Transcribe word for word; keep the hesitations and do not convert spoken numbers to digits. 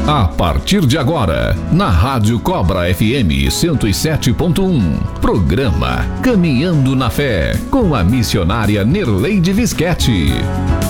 A partir de agora, na Rádio Cobra F M cento e sete ponto um, programa Caminhando na Fé, com a missionária Nerleide Visquete.